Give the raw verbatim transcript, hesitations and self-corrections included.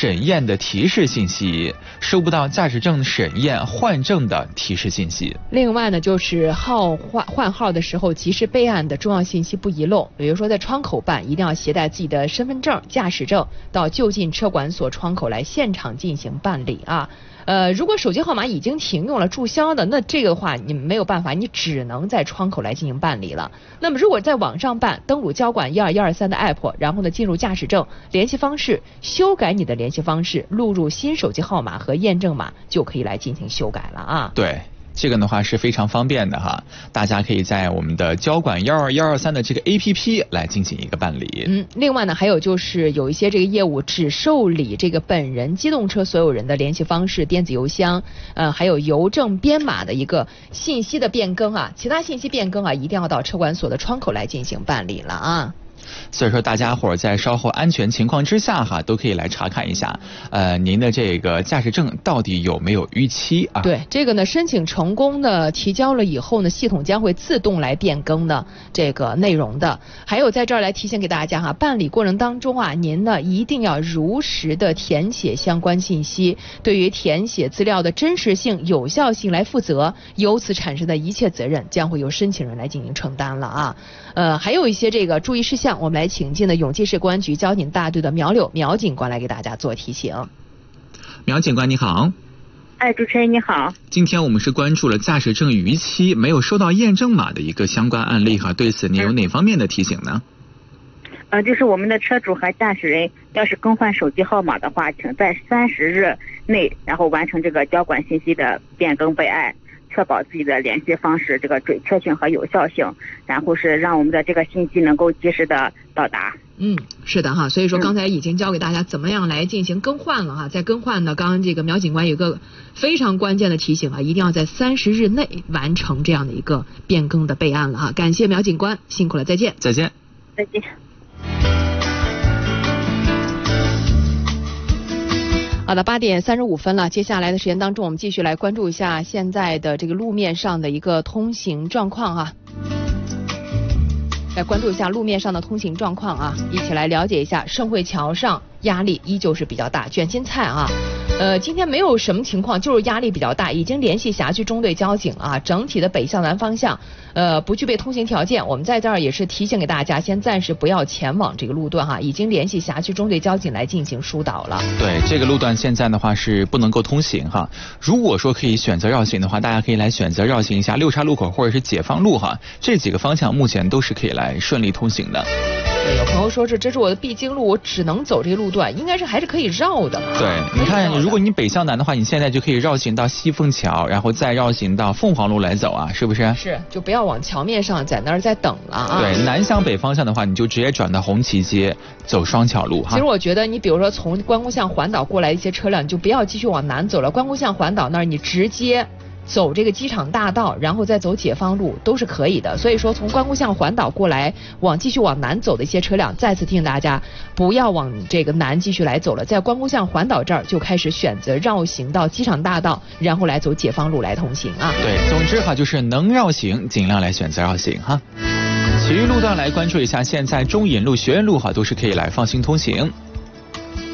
审验的提示信息，收不到驾驶证审验换证的提示信息。 另外呢，就是号换换号的时候及时备案的重要信息不遗漏，比如说在窗口办，一定要携带自己的身份证、驾驶证到就近车管所窗口来现场进行办理啊。呃，如果手机号码已经停用了、注销的，那这个的话你没有办法，你只能在窗口来进行办理了。那么如果在网上办，登录交管一二一二三的 app， 然后呢进入驾驶证联系方式，修改你的联系方式，录入新手机号码和验证码，就可以来进行修改了啊。 对。这个的话是非常方便的哈，大家可以在我们的交管一二一二三的这个 A P P 来进行一个办理。 嗯，另外呢，还有就是有一些这个业务只受理这个本人机动车所有人的联系方式、电子邮箱，呃，还有邮政编码的一个信息的变更啊，其他信息变更啊，一定要到车管所的窗口来进行办理了啊。 所以说大家伙在稍后安全情况之下哈，都可以来查看一下，呃，您的这个驾驶证到底有没有逾期啊？ 对，这个呢，申请成功的提交了以后呢，系统将会自动来变更的这个内容的。还有在这儿来提醒给大家哈，办理过程当中啊，您呢一定要如实的填写相关信息，对于填写资料的真实性、有效性来负责，由此产生的一切责任将会由申请人来进行承担了啊。呃，还有一些这个注意事项，我们来请进的永济市公安局交警大队的苗柳苗警官来给大家做提醒。 苗警官你好。 哎，主持人你好。 今天我们是关注了驾驶证逾期没有收到验证码的一个相关案例哈，对此您有哪方面的提醒呢？ 呃，就是我们的车主和驾驶人要是更换手机号码的话，请在三十日内，然后完成这个交管信息的变更备案，确保自己的联系方式这个准确性和有效性，然后是让我们的这个信息能够及时的到达。 嗯，是的哈，所以说刚才已经教给大家怎么样来进行更换了哈，在更换呢，刚刚这个苗警官有个非常关键的提醒啊，一定要在三十日内完成这样的一个变更的备案了哈。感谢苗警官，辛苦了，再见。 再见。 再见。 好的，八点三十五分了。接下来的时间当中，我们继续来关注一下现在的这个路面上的一个通行状况啊。来关注一下路面上的通行状况啊，一起来了解一下盛汇桥上压力依旧是比较大，卷心菜啊。呃，今天没有什么情况，就是压力比较大，已经联系辖区中队交警啊，整体的北向南方向，呃，不具备通行条件。我们在这儿也是提醒给大家，先暂时不要前往这个路段哈，已经联系辖区中队交警来进行疏导了。 对，这个路段现在的话是不能够通行哈。如果说可以选择绕行的话，大家可以来选择绕行一下六岔路口或者是解放路哈，这几个方向目前都是可以来顺利通行的。 对，有朋友说是这是我的必经路，我只能走这个路段，应该是还是可以绕的。 对，你看，如果你北向南的话，你现在就可以绕行到西凤桥，然后再绕行到凤凰路来走啊，是不是？ 是，就不要往桥面上在那儿再等了啊。 对，南向北方向的话，你就直接转到红旗街，走双桥路哈。 其实我觉得，你比如说从关公巷环岛过来一些车辆，你就不要继续往南走了。关公巷环岛那儿，你直接走这个机场大道，然后再走解放路都是可以的。所以说从关公巷环岛过来往继续往南走的一些车辆，再次提醒大家不要往这个南继续来走了，在关公巷环岛这儿就开始选择绕行到机场大道，然后来走解放路来通行啊。 对，总之哈，就是能绕行尽量来选择绕行哈。其余路段来关注一下，现在中引路、学院路哈都是可以来放心通行。